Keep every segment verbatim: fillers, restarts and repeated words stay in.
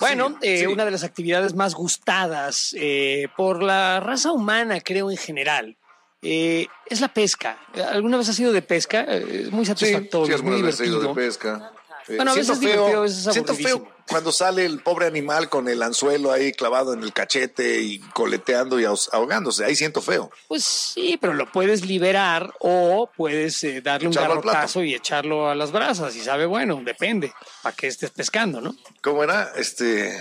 Bueno, sí, eh, sí. una de las actividades más gustadas eh, por la raza humana, creo, en general, eh, es la pesca. ¿Alguna vez has ido de pesca? Eh, es muy Sí, satisfactorio, sí, es muy algunas veces he ido de divertido. pesca. Eh, Bueno, a siento veces es divertido, a feo, veces es siento aburridísimo. feo cuando sale el pobre animal con el anzuelo ahí clavado en el cachete y coleteando y ahos- ahogándose. Ahí siento feo. Pues sí, pero lo puedes liberar o puedes eh, darle un Echarlo al plato. garrotazo y echarlo a las brasas. Y sabe, bueno, depende, para que estés pescando, ¿no? ¿Cómo era? Este,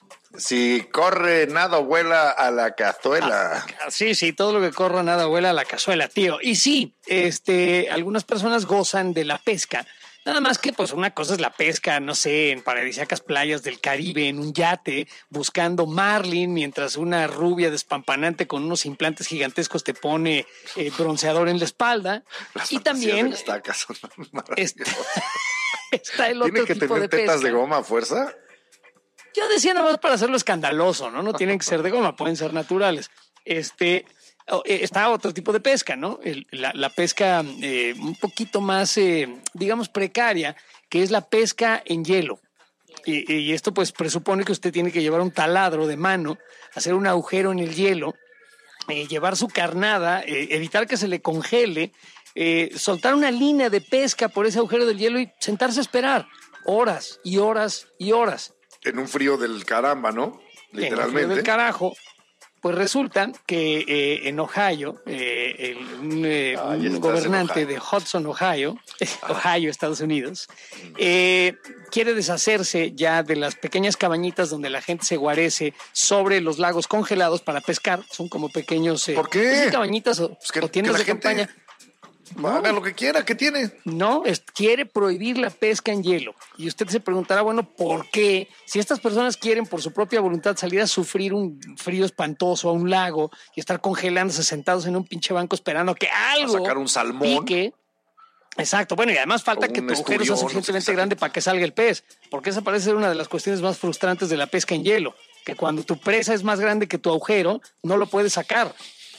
si corre, nada, vuela a la cazuela. Ah, sí, sí, todo lo que corra nada vuela a la cazuela, tío. Y sí, este, algunas personas gozan de la pesca. Nada más que, pues, una cosa es la pesca, no sé, en paradisíacas playas del Caribe, en un yate, buscando marlin, mientras una rubia despampanante con unos implantes gigantescos te pone eh, bronceador en la espalda. Las Y fantasías también de estacas son está, maravillosas. está el ¿Tiene otro que tipo tener de tetas pesca. de goma a fuerza? Yo decía nada más para hacerlo escandaloso, ¿no? No tienen que ser de goma, pueden ser naturales. Este, está otro tipo de pesca, ¿no? El, la, la pesca eh, un poquito más, eh, digamos, precaria, que es la pesca en hielo. Y, y esto pues presupone que usted tiene que llevar un taladro de mano, hacer un agujero en el hielo, eh, llevar su carnada, eh, evitar que se le congele, eh, soltar una línea de pesca por ese agujero del hielo y sentarse a esperar horas y horas y horas. En un frío del caramba, ¿no? Literalmente. En el frío del carajo. Pues resulta que eh, en Ohio, eh, el, un, eh, Ah, ya un estás gobernante en Ohio. de Hudson, Ohio, Ohio, Estados Unidos, eh, quiere deshacerse ya de las pequeñas cabañitas donde la gente se guarece sobre los lagos congelados para pescar. Son como pequeños eh, ¿Por qué? pues sí, cabañitas o, Pues que- o tiendas que la de gente campaña. Haga lo que quiera, ¿qué tiene? No, es, quiere prohibir la pesca en hielo. Y usted se preguntará, bueno, ¿por qué? Si estas personas quieren por su propia voluntad salir a sufrir un frío espantoso a un lago y estar congelándose sentados en un pinche banco esperando que algo A sacar un salmón. pique. Exacto, bueno, y además falta O que un tu agujero sea esturión, suficientemente no sé, grande para que salga el pez, porque esa parece ser una de las cuestiones más frustrantes de la pesca en hielo, que cuando tu presa es más grande que tu agujero, no lo puedes sacar.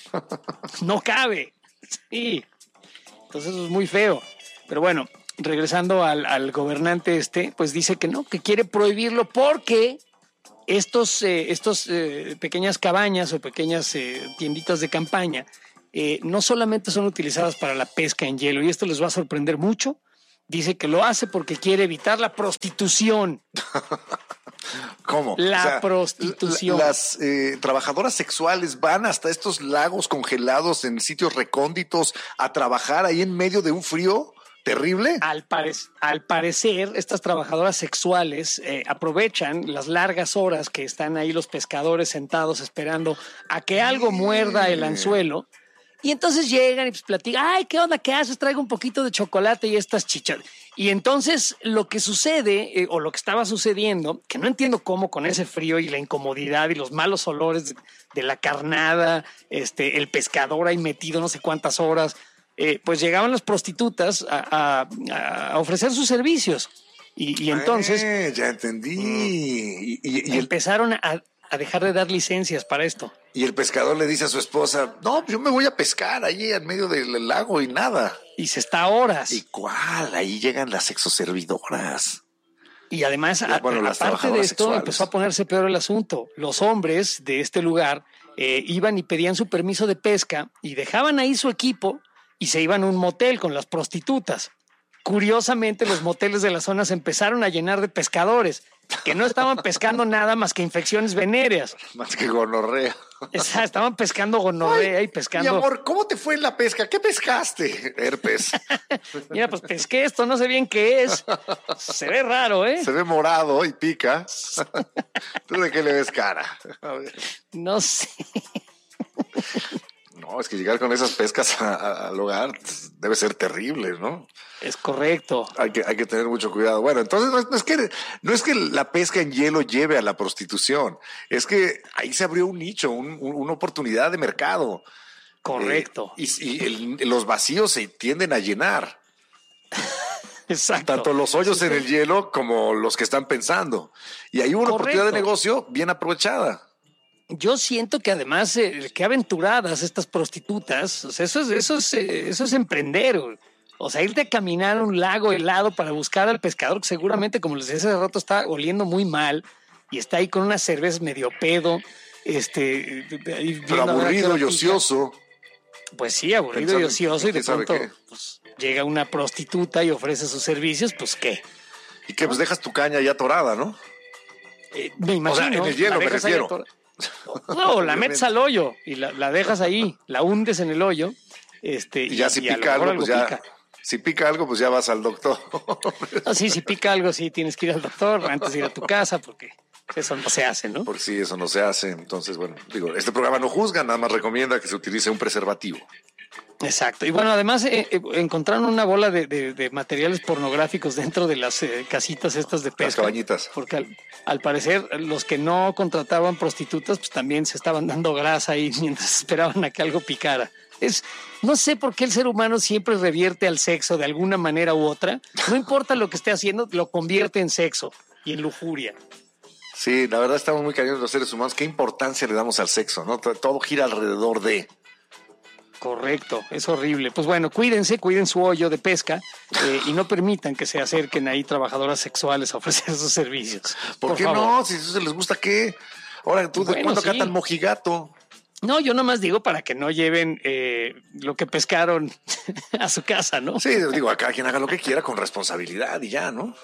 No cabe. Sí. Entonces eso es muy feo. Pero bueno, regresando al, al gobernante este, pues dice que no, que quiere prohibirlo porque estos, eh, estos eh, pequeñas cabañas o pequeñas eh, tienditas de campaña eh, no solamente son utilizadas para la pesca en hielo, y esto les va a sorprender mucho. Dice que lo hace porque quiere evitar la prostitución. ¿Cómo? La O sea, prostitución. la- las eh, trabajadoras sexuales van hasta estos lagos congelados en sitios recónditos a trabajar ahí en medio de un frío terrible. Al, pare- al parecer, estas trabajadoras sexuales eh, aprovechan las largas horas que están ahí los pescadores sentados esperando a que algo muerda el anzuelo. Y entonces llegan y pues platican, ay, ¿qué onda? ¿Qué haces? Traigo un poquito de chocolate y estas chichas. Y entonces lo que sucede, eh, o lo que estaba sucediendo, que no entiendo cómo con ese frío y la incomodidad y los malos olores de, de la carnada, este, el pescador ahí metido no sé cuántas horas, eh, pues llegaban las prostitutas a, a, a ofrecer sus servicios. Y, y entonces Eh, ya entendí. Y, y- y el, empezaron a, a dejar de dar licencias para esto. y el pescador le dice a su esposa, no, yo me voy a pescar ahí en medio del lago y nada. Y se está horas. ¿Y cuál? Ahí llegan las sexoservidoras. Y además, a, Bueno, las aparte de trabajadoras esto, sexuales. empezó a ponerse peor el asunto. Los hombres de este lugar eh, iban y pedían su permiso de pesca y dejaban ahí su equipo y se iban a un motel con las prostitutas. Curiosamente, los moteles de la zona se empezaron a llenar de pescadores que no estaban pescando nada más que infecciones venéreas. Más que gonorrea. Esa- Estaban pescando gonorrea y pescando... Mi amor, ¿cómo te fue en la pesca? ¿Qué pescaste? Herpes. Mira, pues pesqué esto, no sé bien qué es. Se ve raro, ¿eh? Se ve morado y pica. ¿Tú de qué le ves cara? A ver. No sé. No, es que llegar con esas pescas a- a- al hogar debe ser terrible, ¿no? Es correcto. Hay que, hay que tener mucho cuidado. Bueno, entonces no es, no es que no es que la pesca en hielo lleve a la prostitución, es que ahí se abrió un nicho, un- un- una oportunidad de mercado. Correcto. Eh, y y el- los vacíos se tienden a llenar, Exacto. tanto los hoyos en el hielo como los que están pensando. Y hay una Correcto. oportunidad de negocio bien aprovechada. Yo siento que además, eh, qué aventuradas estas prostitutas, o sea, eso es, eso es, eh, eso es emprender. güey. O sea, irte a caminar a un lago helado para buscar al pescador que seguramente, como les decía hace rato, está oliendo muy mal y está ahí con una cerveza medio pedo, este, ahí pero aburrido y ocioso. Pues sí, aburrido Pensando y ocioso, y de pronto pues, llega una prostituta y ofrece sus servicios, pues ¿qué? Y que pues dejas tu caña ya atorada, ¿no? Eh, me imagino. O sea, en el hielo me refiero. No, la metes al hoyo y la, la dejas ahí, la hundes en el hoyo. Este, y ya y, si y pica algo, algo pues ya. Pica. Si pica algo, pues ya vas al doctor. No, sí, si pica algo, sí, tienes que ir al doctor antes de ir a tu casa, porque eso no se hace, ¿no? Porque sí, eso no se hace. Entonces, bueno, digo, este programa no juzga, nada más recomienda que se utilice un preservativo. Exacto. Y bueno, además eh, eh, encontraron una bola de, de, de materiales pornográficos dentro de las eh, casitas estas de pesca. Las cabañitas. Porque al, al parecer los que no contrataban prostitutas, pues también se estaban dando grasa ahí mientras esperaban a que algo picara. Es, no sé por qué el ser humano siempre revierte al sexo de alguna manera u otra. No importa lo que esté haciendo, lo convierte en sexo y en lujuria. Sí, la verdad estamos muy cariñosos los seres humanos. ¿Qué importancia le damos al sexo, no? Todo gira alrededor de... Correcto, es horrible. Pues bueno, cuídense, cuiden su hoyo de pesca eh, y no permitan que se acerquen ahí trabajadoras sexuales a ofrecer sus servicios. ¿Por, ¿Por qué favor? No? Si eso se les gusta, ¿qué? Ahora, ¿tú bueno, de cuándo sí. acá tan mojigato? No, yo nomás digo para que no lleven eh, lo que pescaron a su casa, ¿no? Sí, digo, acá quien haga lo que quiera con responsabilidad y ya, ¿no?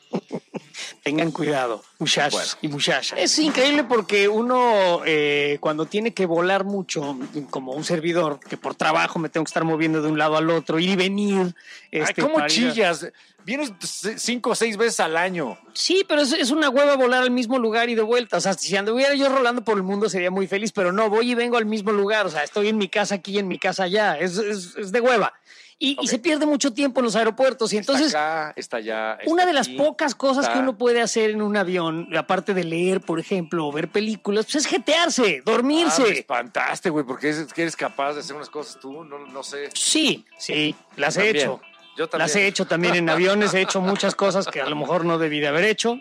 Tengan cuidado, muchachos bueno. y muchachas. Es increíble porque uno eh, cuando tiene que volar mucho, como un servidor, que por trabajo me tengo que estar moviendo de un lado al otro, ir y venir. Este, Ay, ¿cómo chillas? Ir... Vienes cinco o seis veces al año. Sí, pero es, es una hueva volar al mismo lugar y de vuelta. O sea, si anduviera yo rolando por el mundo sería muy feliz, pero no, voy y vengo al mismo lugar. O sea, estoy en mi casa aquí y en mi casa allá. Es, es, es de hueva. Y, okay. y se pierde mucho tiempo en los aeropuertos. Y entonces, está acá, está allá, está una de las aquí, pocas cosas está... que uno puede hacer en un avión, aparte de leer, por ejemplo, o ver películas, pues es jetearse, dormirse. Ah, me espantaste, güey, porque es que eres capaz de hacer unas cosas tú, no, no sé. Sí, sí, las también. he hecho. Yo también. Las he hecho también en aviones, he hecho muchas cosas que a lo mejor no debí de haber hecho.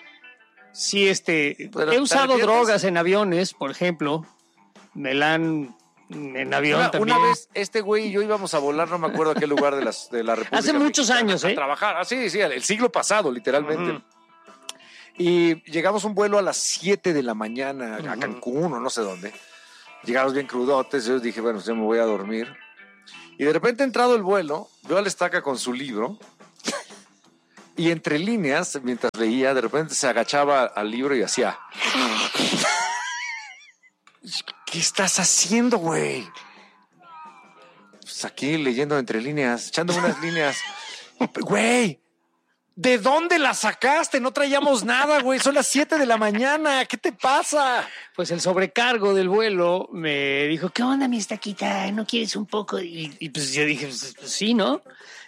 Sí, este, Pero, he usado drogas en aviones, por ejemplo, me la han... En avión una, también. Una vez este güey y yo íbamos a volar, no me acuerdo a qué lugar de, las, de la República. Hace muchos Mexicana, años, ¿eh? A trabajar, ah, sí, sí, el siglo pasado, literalmente. Uh-huh. Y llegamos un vuelo a las siete de la mañana uh-huh. a Cancún o no sé dónde. Llegamos bien crudotes, yo dije, bueno, yo me voy a dormir. Y de repente, entrado el vuelo, veo al Estaca con su libro y entre líneas, mientras leía, de repente se agachaba al libro y hacía... ¿Qué estás haciendo, güey? Pues aquí leyendo entre líneas, echando unas líneas. Güey, ¿de dónde la sacaste? No traíamos nada, güey. Son las siete de la mañana. ¿Qué te pasa? Pues el sobrecargo del vuelo me dijo, ¿qué onda, mi Estaquita? ¿No quieres un poco? Y, y pues yo dije, pues, pues sí, ¿no?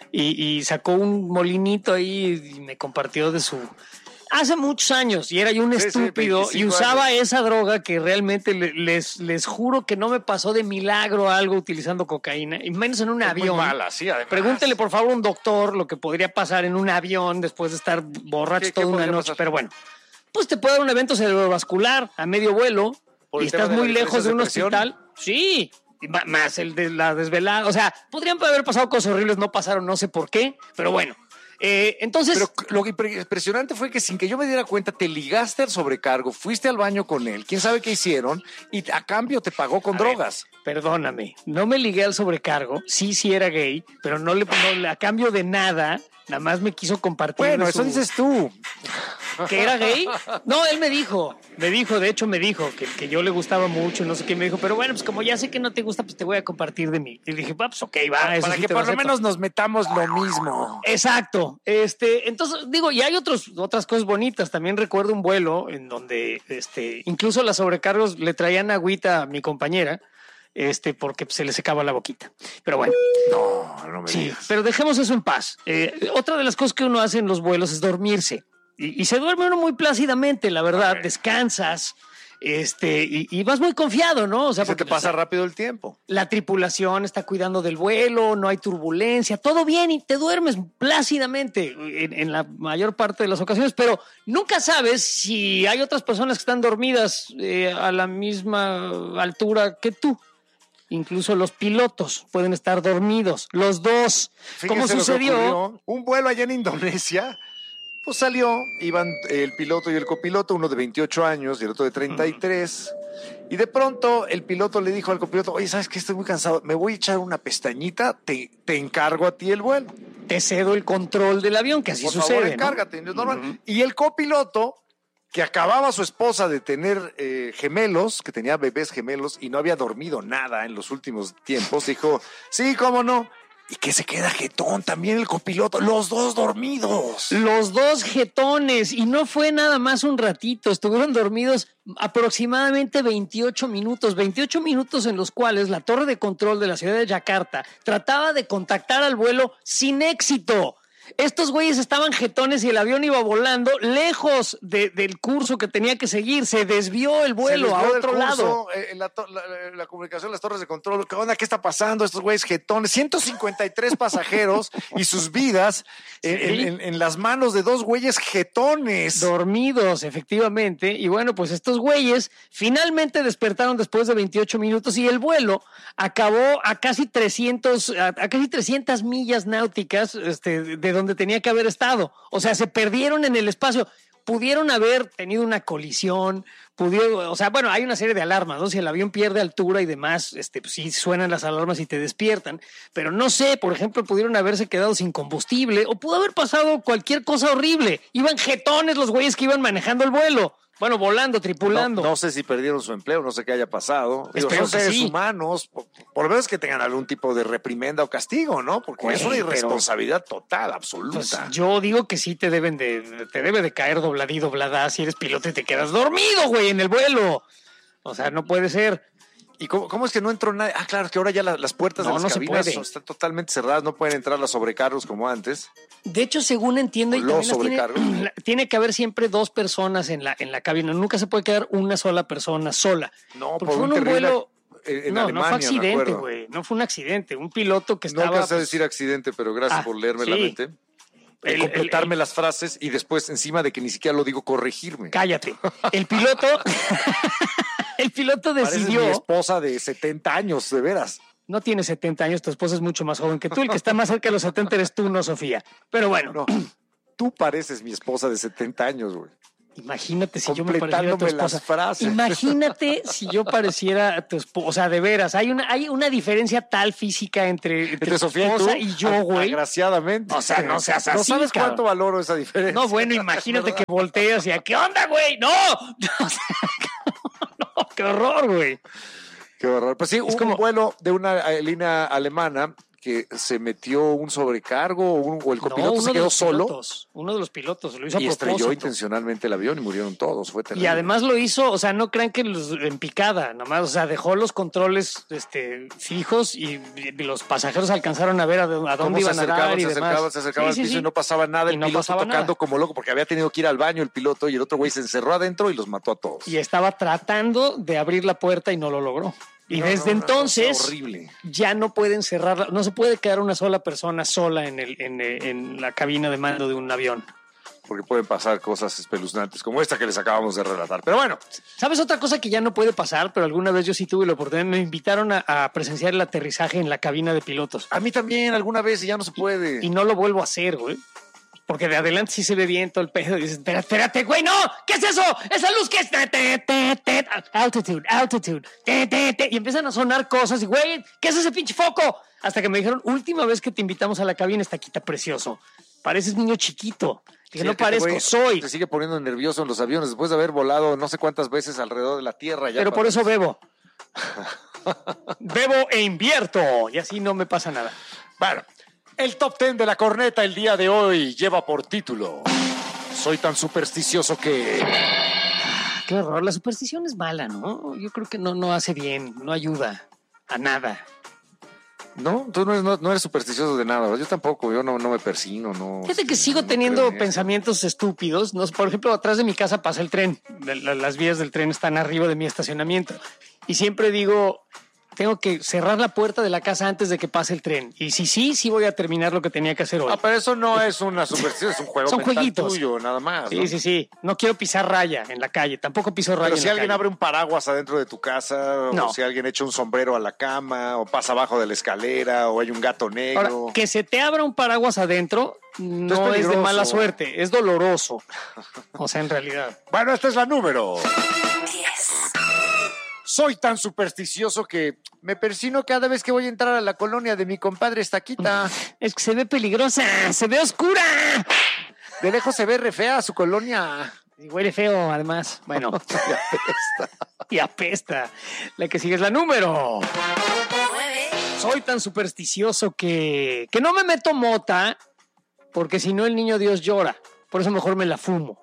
Y, y sacó un molinito ahí y me compartió de su... Hace muchos años, y era yo un sí, estúpido, sí, y usaba años. esa droga que realmente les, les juro que no me pasó de milagro algo utilizando cocaína, y menos en un es avión. Muy mala, sí, además. Pregúntele, por favor, a un doctor lo que podría pasar en un avión después de estar borracho toda una noche. Pasar? Pero bueno, pues te puede dar un evento cerebrovascular a medio vuelo, y estás muy lejos de un hospital. Sí, más el de la desvelada. O sea, podrían haber pasado cosas horribles, no pasaron, no sé por qué, pero bueno. Eh, entonces, pero lo impresionante fue que sin que yo me diera cuenta te ligaste al sobrecargo, fuiste al baño con él, quién sabe qué hicieron y a cambio te pagó con a drogas. Ver, perdóname, no me ligué al sobrecargo, sí, sí era gay, pero no le no, a cambio de nada, nada más me quiso compartir. Bueno, su... eso dices tú. ¿Que era gay? No, él me dijo, me dijo, de hecho me dijo que, que yo le gustaba mucho, no sé qué, me dijo, pero bueno, pues como ya sé que no te gusta, pues te voy a compartir de mí. Y le dije, va, pues ok, va. Para, eso para sí que por lo menos nos metamos lo mismo. Exacto. Este, entonces, digo, y hay otros, otras cosas bonitas. También recuerdo un vuelo en donde, este, incluso las sobrecargos le traían agüita a mi compañera, este, porque pues, se le secaba la boquita. Pero bueno. No, no me sí, digas. Pero dejemos eso en paz. Eh, otra de las cosas que uno hace en los vuelos es dormirse. Y, y se duerme uno muy plácidamente, la verdad. Okay. Descansas, este, y, y vas muy confiado, ¿no? O sea, porque te pasa rápido el tiempo. La tripulación está cuidando del vuelo, no hay turbulencia, todo bien y te duermes plácidamente en, en la mayor parte de las ocasiones, pero nunca sabes si hay otras personas que están dormidas eh, a la misma altura que tú. Incluso los pilotos pueden estar dormidos, los dos. Fíjense ¿Cómo sucedió? Un vuelo allá en Indonesia. Pues salió, iban el piloto y el copiloto, uno de veintiocho años y el otro de treinta y tres. Y de pronto el piloto le dijo al copiloto, oye, ¿sabes qué? Estoy muy cansado, me voy a echar una pestañita, te, te encargo a ti el vuelo. Te cedo el control del avión, que así Por sucede, favor, ¿no? encárgate. Es normal. Uh-huh. Y el copiloto, que acababa su esposa de tener eh, gemelos, que tenía bebés gemelos y no había dormido nada en los últimos tiempos, dijo, sí, cómo no. Y que se queda jetón también el copiloto, los dos dormidos. Los dos jetones, y no fue nada más un ratito, estuvieron dormidos aproximadamente veintiocho minutos, veintiocho minutos en los cuales la torre de control de la ciudad de Yakarta trataba de contactar al vuelo sin éxito. Estos güeyes estaban jetones y el avión iba volando lejos de, del curso que tenía que seguir. Se desvió el vuelo desvió a otro curso, lado. Eh, la, la, la comunicación, las torres de control. ¿Qué onda? ¿Qué está pasando? Estos güeyes jetones. ciento cincuenta y tres pasajeros y sus vidas ¿Sí? en, en, en las manos de dos güeyes jetones. Dormidos, efectivamente. Y bueno, pues estos güeyes finalmente despertaron después de veintiocho minutos y el vuelo acabó a casi trescientos, a, a casi trescientas millas náuticas este, de donde tenía que haber estado. O sea, se perdieron en el espacio. Pudieron haber tenido una colisión, pudieron, o sea, bueno, hay una serie de alarmas, ¿no? Si el avión pierde altura y demás, este, pues sí suenan las alarmas y te despiertan, pero no sé, por ejemplo, pudieron haberse quedado sin combustible o pudo haber pasado cualquier cosa horrible. Iban jetones los güeyes que iban manejando el vuelo. Bueno, volando, tripulando. No, no sé si perdieron su empleo, no sé qué haya pasado. Digo, son seres sí. humanos, por, por lo menos que tengan algún tipo de reprimenda o castigo, ¿no? Porque pues, es una irresponsabilidad pero, total, absoluta. Pues, yo digo que sí te deben de, te debe de caer dobladí, doblada si eres piloto y te quedas dormido, güey, en el vuelo. O sea, no puede ser. ¿Y cómo, cómo es que no entró nadie? Ah, claro, es que ahora ya la, las puertas no, de las no cabinas son, están totalmente cerradas, no pueden entrar las sobrecargos como antes. De hecho, según entiendo, y los sobrecargos. Tiene, tiene que haber siempre dos personas en la, en la cabina. Nunca se puede quedar una sola persona sola. No, por un, un vuelo. En no, Alemania, no fue accidente, güey. No fue un accidente. Un piloto que estaba. No alcancé a decir accidente, pero gracias ah, por leerme sí. la mente. El, completarme el, el, las frases y después, encima de que ni siquiera lo digo, corregirme. Cállate. El piloto. El piloto decidió. Pareces mi esposa de setenta años, de veras. No tiene setenta años, tu esposa es mucho más joven que tú. El que está más cerca de los setenta eres tú, no Sofía. Pero bueno. No, tú pareces mi esposa de setenta años, güey. Imagínate si yo me pareciera a tu esposa. Las frases. Imagínate si yo pareciera a tu esposa. O sea, de veras, hay una, hay una diferencia tal física entre, entre, entre Sofía esposa y, y yo, güey. Desgraciadamente. O sea, no seas así. No sabes cabrón. cuánto valoro esa diferencia. No, bueno, imagínate que volteas y a ¿qué onda, güey? ¡No! No, qué horror, güey. Qué horror. Pues sí, es como un vuelo de una línea alemana que se metió un sobrecargo o, un, o el copiloto no, se quedó solo. Pilotos, uno de los pilotos lo hizo y a propósito. Estrelló intencionalmente el avión y murieron todos. Fue terrible. Y además lo hizo, o sea, no crean que los, en picada, nomás, o sea, dejó los controles este, fijos y, y los pasajeros alcanzaron a ver a, a dónde iban a dar y se demás. Acercaba, se acercaba sí, al sí, piso sí. y no pasaba nada. El no piloto pasaba tocando nada. como loco porque había tenido que ir al baño el piloto y el otro güey se encerró adentro y los mató a todos. Y estaba tratando de abrir la puerta y no lo logró. Y no, desde no, entonces horrible. Ya no pueden cerrarla, no se puede quedar una sola persona sola en, el, en, en la cabina de mando de un avión. Porque pueden pasar cosas espeluznantes como esta que les acabamos de relatar. Pero bueno. ¿Sabes otra cosa que ya no puede pasar? Pero alguna vez yo sí tuve la oportunidad. Me invitaron a, a presenciar el aterrizaje en la cabina de pilotos. A mí también alguna vez y ya no se puede. Y, y no lo vuelvo a hacer, güey. Porque de adelante sí se ve bien todo el pedo. Y dices, espérate, espérate, güey, no. ¿Qué es eso? Esa luz que es. Altitude, altitude. Y empiezan a sonar cosas. Y, güey, ¿qué es ese pinche foco? Hasta que me dijeron, última vez que te invitamos a la cabina, está quita precioso. Pareces niño chiquito. Dije, sí, no parezco, güey, soy. Te sigue poniendo nervioso en los aviones después de haber volado no sé cuántas veces alrededor de la Tierra. Ya Pero por eso bebo. Bebo e invierto. Y así no me pasa nada. Bueno. El top ten de la corneta el día de hoy lleva por título Soy tan supersticioso que... Ah, qué horror, la superstición es mala, ¿no? Yo creo que no, no hace bien, no ayuda a nada. No, tú no eres, no, no eres supersticioso de nada, yo tampoco, yo no, no me persino, no... Fíjate que sigo no teniendo pensamientos estúpidos, ¿no? Por ejemplo, atrás de mi casa pasa el tren, las vías del tren están arriba de mi estacionamiento y siempre digo... tengo que cerrar la puerta de la casa antes de que pase el tren. Y si sí, sí voy a terminar lo que tenía que hacer hoy. Ah, pero eso no es una superstición, es un juego Son mental jueguitos. tuyo, nada más. Sí, ¿no? sí, sí. No quiero pisar raya en la calle. Tampoco piso raya Pero en si la alguien calle. abre un paraguas adentro de tu casa, No. o si alguien echa un sombrero a la cama, o pasa abajo de la escalera, o hay un gato negro. Ahora, que se te abra un paraguas adentro no es, de peligroso. mala suerte, es doloroso. O sea, en realidad. Bueno, esta es la número. diez. Soy tan supersticioso que me persino cada vez que voy a entrar a la colonia de mi compadre Estaquita. Es que se ve peligrosa, se ve oscura. De lejos se ve re fea su colonia. Y huele feo, además. Bueno. Y apesta. La que sigue es la número. nueve. Soy tan supersticioso que, que no me meto mota, porque si no el niño Dios llora. Por eso mejor me la fumo.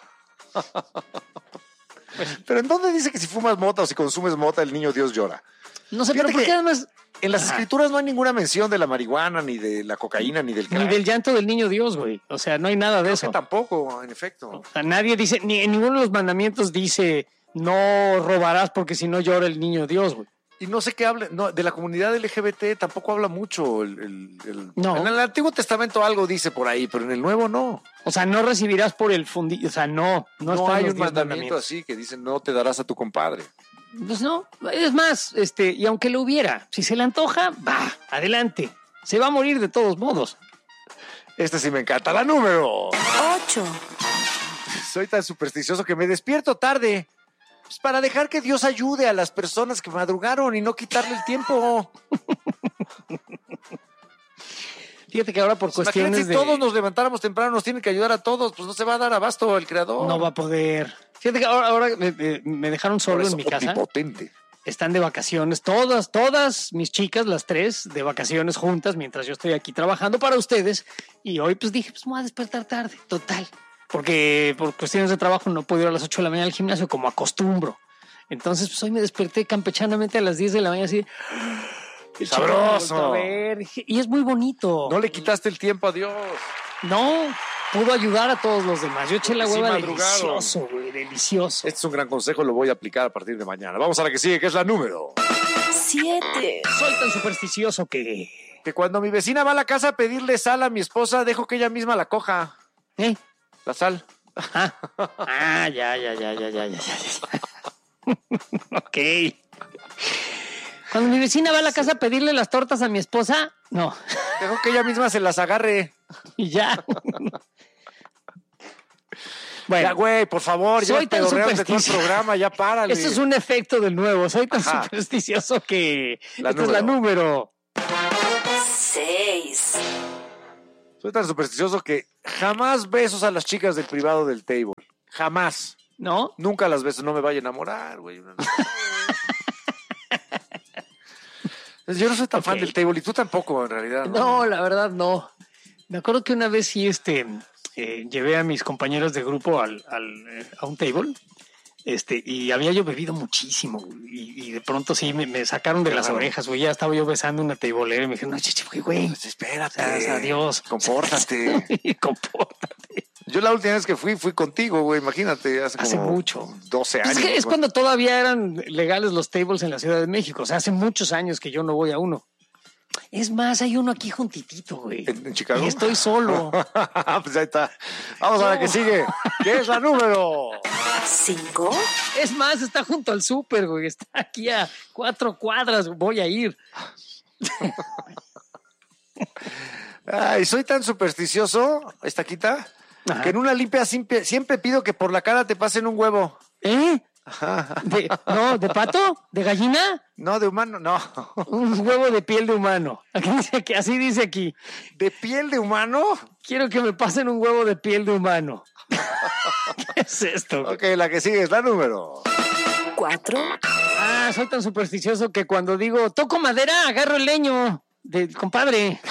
Pero ¿en dónde dice que si fumas mota o si consumes mota el niño Dios llora? No sé, Fíjate pero ¿por que qué además? En las Ajá. escrituras no hay ninguna mención de la marihuana, ni de la cocaína, ni del crack. Ni del llanto del niño Dios, güey. O sea, no hay nada de Creo eso. que tampoco, en efecto. O sea, nadie dice, ni en ninguno de los mandamientos dice no robarás porque si no llora el niño Dios, güey. Y no sé qué habla, no, de la comunidad L G B T tampoco habla mucho. El, el- el- No. En el Antiguo Testamento algo dice por ahí, pero en el Nuevo no. O sea, no recibirás por el fundillo. O sea, no. No, No, están hay los un diez mandamiento mandamientos. así que dice no te darás a tu compadre. Pues no. Es más, este, y aunque lo hubiera, si se le antoja, va, adelante. Se va a morir de todos modos. Este sí me encanta. La número. ocho. Soy tan supersticioso que me despierto tarde. Pues para dejar que Dios ayude a las personas que madrugaron y no quitarle el tiempo. Fíjate que ahora por Imagínate cuestiones si de... todos nos levantáramos temprano, nos tienen que ayudar a todos, pues no se va a dar abasto el creador. No va a poder. Fíjate que ahora, ahora me, me- me dejaron solo en mi casa. Omnipotente. Están de vacaciones, todas, todas mis chicas, las tres, de vacaciones juntas, mientras yo estoy aquí trabajando para ustedes. Y hoy pues dije, pues me voy a despertar tarde, total. Porque por cuestiones de trabajo no puedo ir a las ocho de la mañana al gimnasio como acostumbro. Entonces pues hoy me desperté campechanamente a las diez de la mañana así. Sabroso. A ver, dije, y es muy bonito. No le quitaste el tiempo a Dios. No, pudo ayudar a todos los demás. Yo eché la Sí hueva madrugaron. delicioso, güey, delicioso. Este es un gran consejo, lo voy a aplicar a partir de mañana. Vamos a la que sigue, que es la número. siete. Soy tan supersticioso que... Que cuando mi vecina va a la casa a pedirle sal a mi esposa, dejo que ella misma la coja. ¿Eh? La sal. Ah, ah, ya, ya, ya, ya, ya, ya, ya. Ok. Cuando mi vecina va a la casa a pedirle las tortas a mi esposa, no. Dejo que ella misma se las agarre. Y ya. Ya, Bueno, güey, por favor, ya soy tan pedorreaste todo el supersticioso. programa, ya párale. esto es un efecto del nuevo. Soy tan Ajá. supersticioso que... La Esta es la número. seis. Soy tan supersticioso que jamás besos a las chicas del privado del table. Jamás. ¿No? Nunca las beso, no me vaya a enamorar, güey. Yo no soy tan Ok. fan del table y tú tampoco, en realidad. No, la verdad no. Me acuerdo que una vez sí este, eh, llevé a mis compañeros de grupo al, al, eh, a un table este, y había yo bebido muchísimo y, y de pronto sí me, me sacaron de las Claro. orejas, güey. Ya estaba yo besando una tablera y me dijeron, no, chichi, güey, güey. Pues espérate. O sea, o sea, adiós. Compórtate. Compórtate. Yo la última vez que fui, fui contigo, güey. Imagínate, hace, Hace como mucho. doce años. Es, que es güey. cuando todavía eran legales los tables en la Ciudad de México. O sea, hace muchos años que yo no voy a uno. Es más, hay uno aquí juntitito, güey. ¿En, en Chicago? Y estoy solo. Pues ahí está. Vamos a la que sigue. ¿Qué es la número? cinco. Es más, está junto al súper, güey. Está aquí a cuatro cuadras. Voy a ir. Ay, soy tan supersticioso, esta quita, Ajá. que en una limpia siempre, siempre pido que por la cara te pasen un huevo. ¿Eh? De- no, ¿de pato? ¿De gallina? No, de humano, no. Un huevo de piel de humano. Aquí dice aquí, así dice aquí. ¿De piel de humano? Quiero que me pasen un huevo de piel de humano. ¿Qué es esto? Ok, la que sigue es la número. cuatro. Ah, soy tan supersticioso que cuando digo toco madera, agarro el leño del compadre.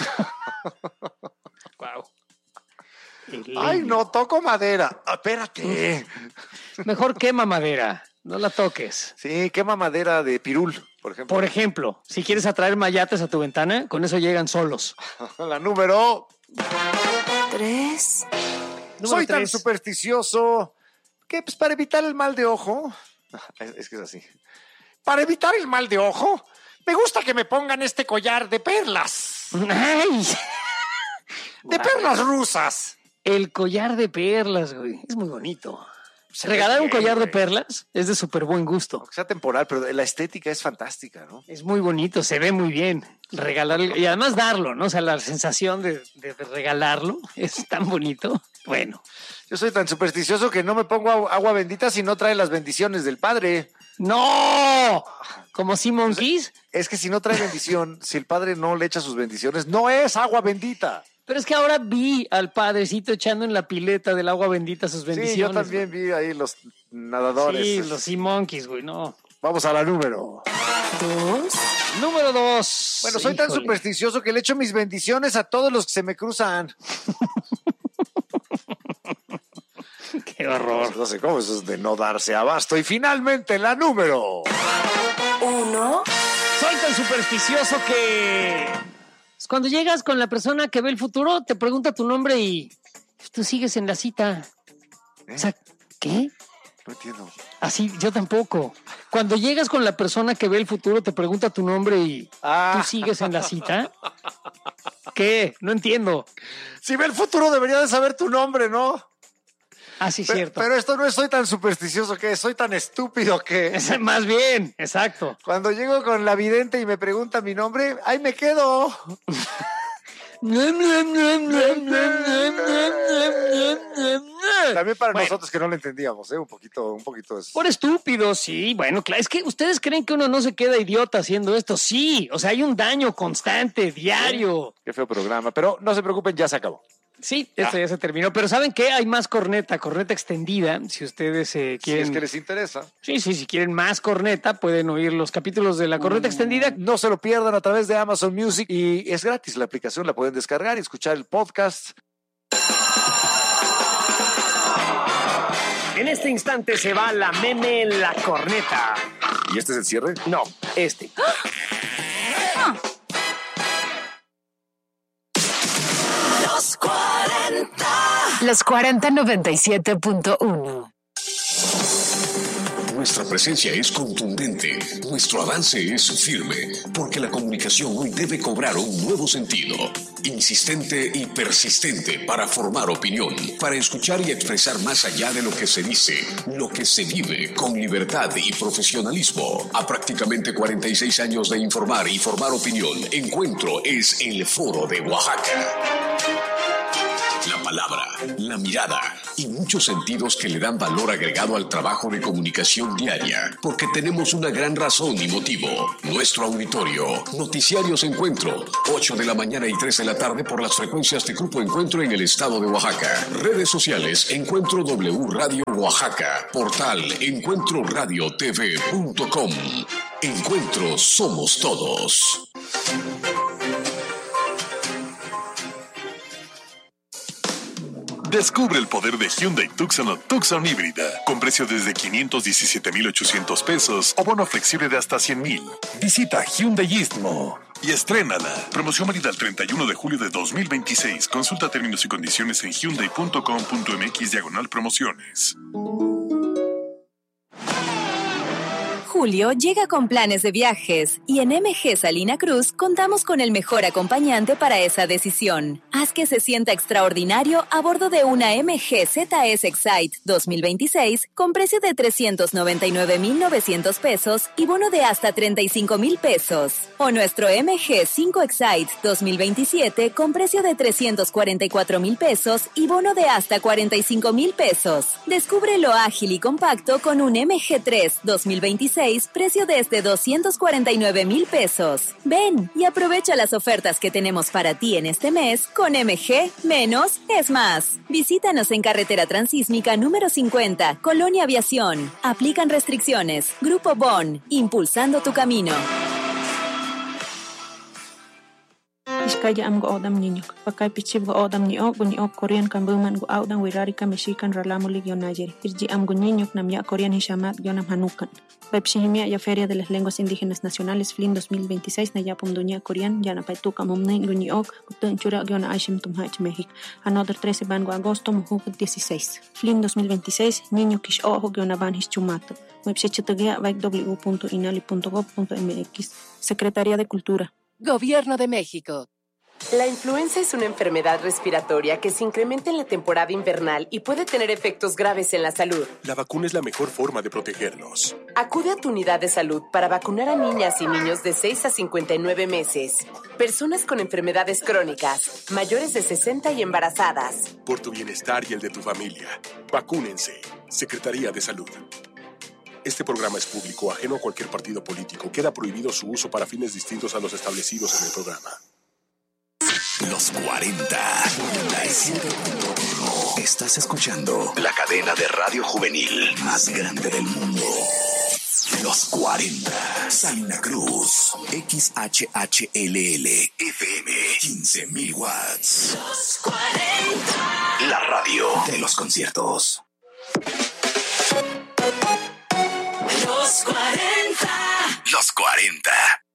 Wow. Ay, no, toco madera. Ah, espérate. Mejor quema madera, no la toques. Sí, quema madera de pirul, por ejemplo. Por ejemplo, si quieres atraer mayates a tu ventana, con eso llegan solos. La número. tres. Número Soy tan tres. supersticioso que, pues, para evitar el mal de ojo. Es, es que es así. Para evitar el mal de ojo, Me gusta que me pongan este collar de perlas. Ay, De perlas rusas. el collar de perlas, güey. Es muy bonito. Se Regalar ve un bien, collar de güey. perlas es de súper buen gusto. Aunque sea temporal, pero la estética es fantástica, ¿no? Es muy bonito, se ve muy bien. Regalar y además darlo, ¿no? O sea, la sensación de, de- de regalarlo es tan bonito. Bueno, Yo soy tan supersticioso que no me pongo agu- agua bendita si no trae las bendiciones del padre. ¡no! Como Sea Monkeys. Es que si no trae bendición, si el padre no le echa sus bendiciones, no es agua bendita. Pero es que ahora vi al padrecito echando en la pileta del agua bendita sus bendiciones. Sí, yo también vi ahí los nadadores. Sí, los Sea Monkeys, güey, no. Vamos a la número. Dos. Número dos. Bueno, soy tan Híjole. supersticioso que le echo mis bendiciones a todos los que se me cruzan. Qué horror. No sé cómo, eso es de no darse abasto. Y finalmente la número. Uno. Soy tan supersticioso que cuando llegas con la persona que ve el futuro, te pregunta tu nombre y tú sigues en la cita. ¿Eh? O sea, ¿qué? No entiendo. Así, yo tampoco. Cuando llegas con la persona que ve el futuro, te pregunta tu nombre y Ah. tú sigues en la cita. ¿Qué? No entiendo. Si ve el futuro debería de saber tu nombre, ¿no? Ah, sí, Pe- cierto. Pero esto no es soy tan supersticioso que soy tan estúpido que Es más bien, exacto. cuando llego con la vidente y me pregunta mi nombre, ahí me quedo. También para Bueno. nosotros que no lo entendíamos, ¿eh? Un poquito, un poquito es. Por estúpido, sí. Bueno, claro, es que ustedes creen que uno no se queda idiota haciendo esto. Sí, o sea, hay un daño constante, diario. Qué feo programa, pero no se preocupen, ya se acabó. Sí, esto ya se terminó. Pero ¿saben qué? Hay más corneta, corneta extendida. Si ustedes eh, Si quieren... es que les interesa. Sí, sí, si quieren más corneta, pueden oír los capítulos de la corneta extendida. No se lo pierdan a través de Amazon Music y es gratis la aplicación, la pueden descargar y escuchar el podcast. En este instante se va la meme en la corneta. ¿Y este es el cierre? No, este. Los cuarenta. Los cuarenta noventa y siete punto uno. Nuestra presencia es contundente, nuestro avance es firme, porque la comunicación hoy debe cobrar un nuevo sentido, insistente y persistente para formar opinión, para escuchar y expresar más allá de lo que se dice, lo que se vive con libertad y profesionalismo. A prácticamente cuarenta y seis años de informar y formar opinión, Encuentro es el Foro de Oaxaca. La palabra, la mirada y muchos sentidos que le dan valor agregado al trabajo de comunicación diaria, porque tenemos una gran razón y motivo. Nuestro auditorio, Noticiarios Encuentro, ocho de la mañana y tres de la tarde por las frecuencias de Grupo Encuentro en el estado de Oaxaca. Redes sociales, Encuentro W Radio Oaxaca, portal encuentro radio t v punto com. Encuentro somos todos. Descubre el poder de Hyundai Tucson o Tucson híbrida, con precio desde quinientos diecisiete mil ochocientos pesos o bono flexible de hasta cien mil. Visita Hyundai Istmo y estrénala. Promoción válida el treinta y uno de julio de dos mil veintiséis. Consulta términos y condiciones en hyundai punto com punto m x diagonal promociones. Julio llega con planes de viajes y en M G Salina Cruz contamos con el mejor acompañante para esa decisión. Haz que se sienta extraordinario a bordo de una M G Z S Excite dos mil veintiséis con precio de trescientos noventa y nueve mil novecientos pesos y bono de hasta treinta y cinco mil pesos. O nuestro M G cinco Excite dos mil veintisiete con precio de trescientos cuarenta y cuatro mil pesos y bono de hasta cuarenta y cinco mil pesos. Descubre lo ágil y compacto con un M G tres dos mil veintiséis, precio desde doscientos cuarenta y nueve mil pesos. Ven y aprovecha las ofertas que tenemos para ti en este mes con M G, menos es más. Visítanos en Carretera Transísmica número cincuenta, Colonia Aviación. Aplican restricciones. Grupo Bon, impulsando tu camino. Mis Vizcaya am go odam niño. Pakay pichib go odam ni ok, ni ok Korean kan buman go audan wirarika mexican ralamulig yonayeri. Irji am go niño nam ya Korean hishamat yonam hanukan. Pepshihimia ya Feria de las Lenguas Indígenas Nacionales F L I N dos mil veintiséis na yapum dunia Korean yana paituka mumnin guni ok gutun chura yona aishim tumhach México. Another trece van go agosto mujuk dieciséis. F L I N dos mil veintiséis niño kish ojo yona van his chumato. Webshechetugia w punto inali punto gov punto mx. Secretaría de Cultura. Gobierno de México. La influenza es una enfermedad respiratoria que se incrementa en la temporada invernal y puede tener efectos graves en la salud. La vacuna es la mejor forma de protegernos. Acude a tu unidad de salud para vacunar a niñas y niños de seis a cincuenta y nueve meses, personas con enfermedades crónicas, mayores de sesenta y embarazadas. Por tu bienestar y el de tu familia, vacúnense. Secretaría de Salud. Este programa es público, ajeno a cualquier partido político. Queda prohibido su uso para fines distintos a los establecidos en el programa. Los cuarenta. Estás escuchando la cadena de radio juvenil más grande del mundo. Los cuarenta. Salina Cruz. X H H L L. F M. quince mil watts. Los cuarenta. La radio de los conciertos. Los cuarenta. Los cuarenta.